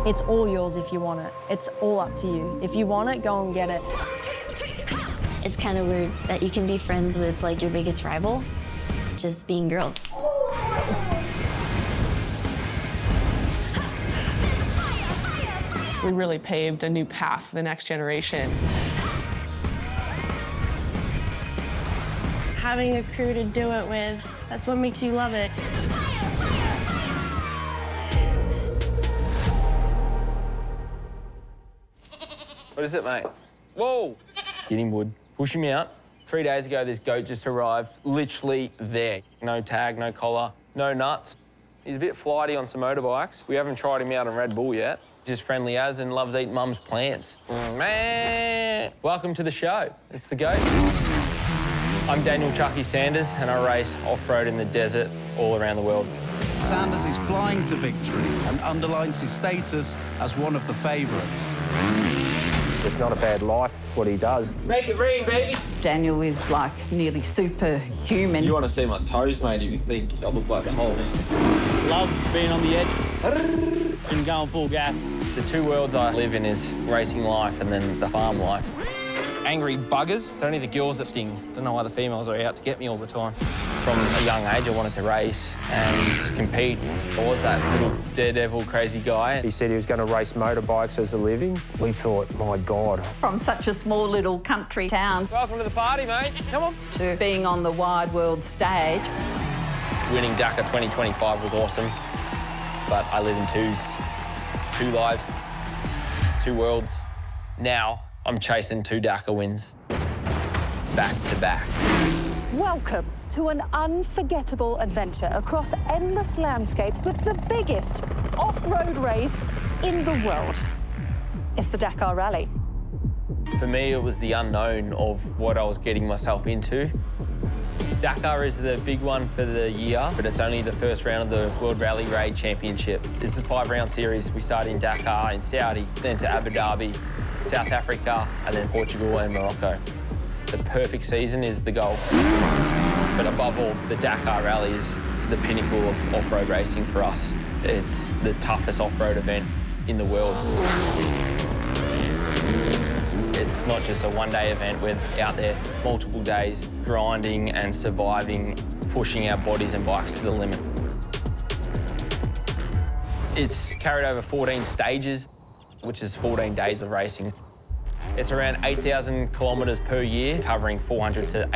It's all yours if you want it. It's all up to you. If you want it, go and get it. It's kind of weird that you can be friends with, like, your biggest rival, just being girls. We really paved a new path for the next generation. Having a crew to do it with, that's what makes you love it. What is it, mate? Whoa! Get him, Wood. Push him out. 3 days ago, this goat just arrived, literally there. No tag, no collar, no nuts. He's a bit flighty on some motorbikes. We haven't tried him out on Red Bull yet. Just friendly as and loves eating mum's plants. Man! Welcome to the show. It's the goat. I'm Daniel Chucky Sanders, and I race off-road in the desert all around the world. Sanders is flying to victory and underlines his status as one of the favourites. It's not a bad life, what he does. Make it rain, baby! Daniel is like nearly superhuman. You want to see my toes, mate, if you think I look like a hole man. Love being on the edge and going full gas. The two worlds I live in is racing life and then the farm life. Angry buggers. It's only the girls that sting. Don't know why the females are out to get me all the time. From a young age, I wanted to race and compete. I was that little daredevil crazy guy. He said he was going to race motorbikes as a living. We thought, my God. From such a small little country town Welcome to the party, mate. Come on. to being on the wide world stage. Winning Dakar 2025 was awesome, but I live in two lives, two worlds. Now I'm chasing 2 Dakar wins, back to back. Welcome to an unforgettable adventure across endless landscapes with the biggest off-road race in the world. It's the Dakar Rally. For me, it was the unknown of what I was getting myself into. Dakar is the big one for the year, but it's only the first round of the World Rally Raid Championship. This is a 5-round series. We start in Dakar, in Saudi, then to Abu Dhabi, South Africa, and then Portugal and Morocco. The perfect season is the goal. But above all, the Dakar Rally is the pinnacle of off-road racing for us. It's the toughest off-road event in the world. It's not just a one-day event. We're out there multiple days, grinding and surviving, pushing our bodies and bikes to the limit. It's carried over 14 stages, which is 14 days of racing. It's around 8,000 kilometres per year, covering 400 to